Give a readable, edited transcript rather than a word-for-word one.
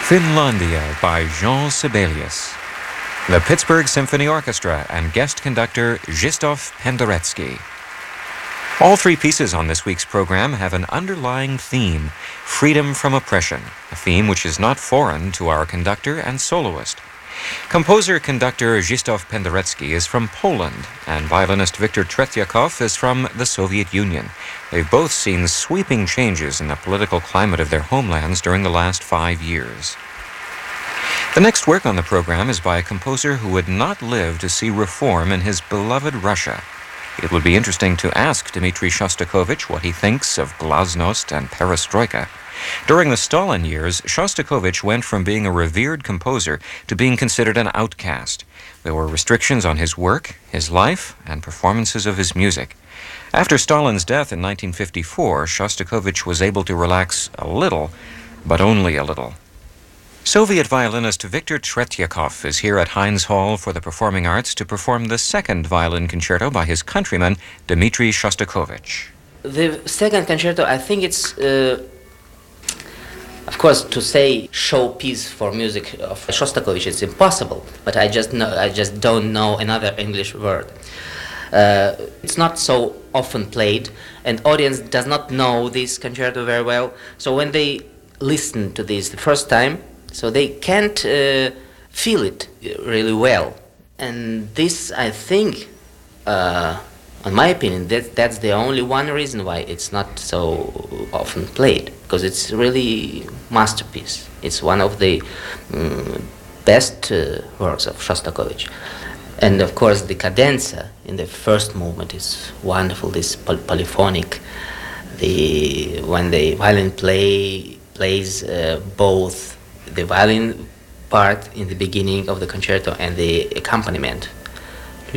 Finlandia by Jean Sibelius. The Pittsburgh Symphony Orchestra and guest conductor Zdzisław Penderecki. All three pieces on this week's program have an underlying theme, freedom from oppression, a theme which is not foreign to our conductor and soloist. Composer-conductor Zdzisław Penderecki is from Poland, and violinist Viktor Tretiakov is from the Soviet Union. They've both seen sweeping changes in the political climate of their homelands during the last 5 years. The next work on the program is by a composer who would not live to see reform in his beloved Russia. It would be interesting to ask Dmitri Shostakovich what he thinks of glasnost and perestroika. During the Stalin years, Shostakovich went from being a revered composer to being considered an outcast. There were restrictions on his work, his life, and performances of his music. After Stalin's death in 1954, Shostakovich was able to relax a little, but only a little. Soviet violinist Viktor Tretiakov is here at Heinz Hall for the Performing Arts to perform the second violin concerto by his countryman, Dmitri Shostakovich. The second concerto, I think it's, of course, to say showpiece for music of Shostakovich is impossible, but I just don't know another English word. It's not so often played, and audience does not know this concerto very well, so when they listen to this the first time, so they can't feel it really well. And this, I think, in my opinion, that's the only one reason why it's not so often played, because it's really masterpiece. It's one of the best works of Shostakovich. And of course the cadenza in the first movement is wonderful, this polyphonic. When the violin plays both the violin part in the beginning of the concerto and the accompaniment